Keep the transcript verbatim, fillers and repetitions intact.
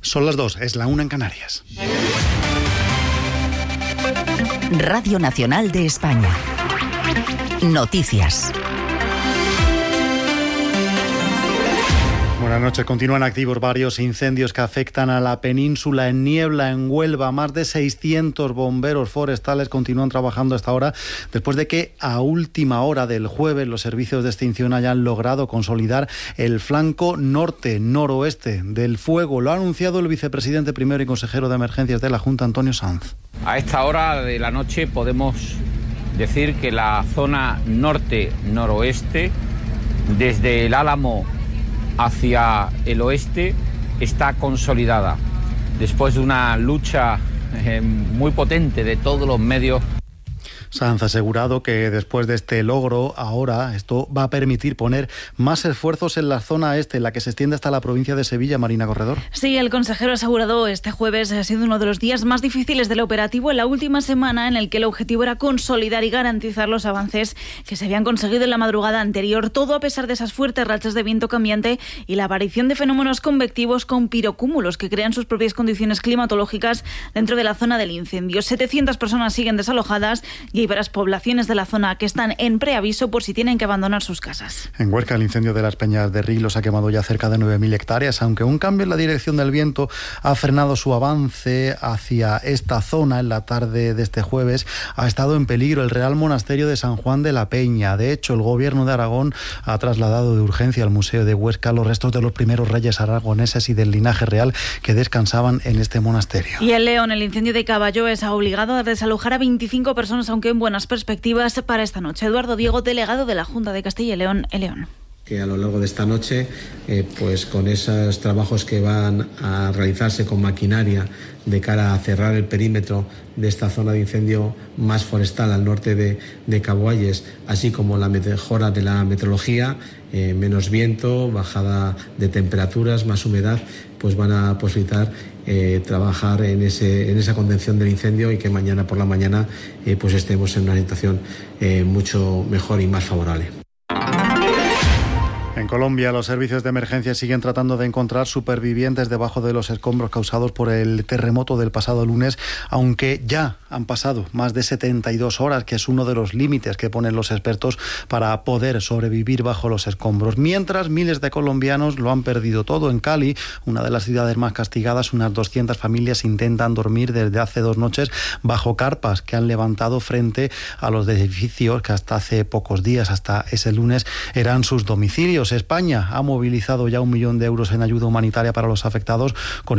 Son las dos, es la una en Canarias. Radio Nacional de España. Noticias. Buenas noches. Continúan activos varios incendios que afectan a la península. En Niebla, en Huelva, más de seiscientos bomberos forestales continúan trabajando hasta ahora, después de que a última hora del jueves los servicios de extinción hayan logrado consolidar el flanco norte-noroeste del fuego. Lo ha anunciado el vicepresidente primero y consejero de emergencias de la Junta, Antonio Sanz. A esta hora de la noche podemos decir que la zona norte-noroeste, desde el Álamo hacia el oeste, está consolidada después de una lucha eh, muy potente de todos los medios. Sanz ha asegurado que después de este logro, ahora esto va a permitir poner más esfuerzos en la zona este, en la que se extiende hasta la provincia de Sevilla. Marina Corredor. Sí, el consejero ha asegurado este jueves ha sido uno de los días más difíciles del operativo en la última semana, en el que el objetivo era consolidar y garantizar los avances que se habían conseguido en la madrugada anterior, todo a pesar de esas fuertes rachas de viento cambiante y la aparición de fenómenos convectivos con pirocúmulos que crean sus propias condiciones climatológicas dentro de la zona del incendio. setecientas personas siguen desalojadas y hay varias poblaciones de la zona que están en preaviso por si tienen que abandonar sus casas. En Huesca, el incendio de las Peñas de Rilos ha quemado ya cerca de nueve mil hectáreas, aunque un cambio en la dirección del viento ha frenado su avance hacia esta zona. En la tarde de este jueves ha estado en peligro el Real Monasterio de San Juan de la Peña. De hecho, el Gobierno de Aragón ha trasladado de urgencia al Museo de Huesca los restos de los primeros reyes aragoneses y del linaje real que descansaban en este monasterio. Y en León, el incendio de Caballoes ha obligado a desalojar a veinticinco personas, aunque en buenas perspectivas para esta noche. Eduardo Diego, delegado de la Junta de Castilla y León, en León. Que a lo largo de esta noche, eh, pues con esos trabajos que van a realizarse con maquinaria de cara a cerrar el perímetro de esta zona de incendio más forestal al norte de, de Caboalles, así como la mejora de la meteorología, eh, menos viento, bajada de temperaturas, más humedad, pues van a posibilitar eh, trabajar en, ese, en esa contención del incendio y que mañana por la mañana eh, pues estemos en una situación eh, mucho mejor y más favorable. En Colombia, los servicios de emergencia siguen tratando de encontrar supervivientes debajo de los escombros causados por el terremoto del pasado lunes, aunque ya han pasado más de setenta y dos horas, que es uno de los límites que ponen los expertos para poder sobrevivir bajo los escombros. Mientras, miles de colombianos lo han perdido todo. En Cali, una de las ciudades más castigadas, unas doscientas familias intentan dormir desde hace dos noches bajo carpas que han levantado frente a los edificios que hasta hace pocos días, hasta ese lunes, eran sus domicilios. España ha movilizado ya un millón de euros en ayuda humanitaria para los afectados con